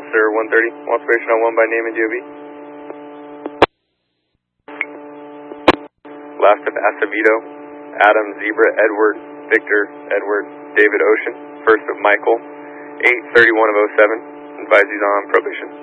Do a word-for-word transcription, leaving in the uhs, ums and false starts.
Officer one thirty, observation on one by name and G O B. Last of Acevedo, Adam, Zebra, Edward, Victor, Edward, David Ocean. First of Michael, eight thirty-one of oh seven. Advise he's on probation.